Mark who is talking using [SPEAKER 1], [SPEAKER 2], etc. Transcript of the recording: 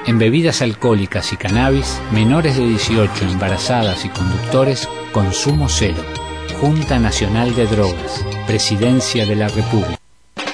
[SPEAKER 1] En bebidas alcohólicas y cannabis, menores de 18, embarazadas y conductores, consumo cero. Junta Nacional de Drogas, Presidencia de la República.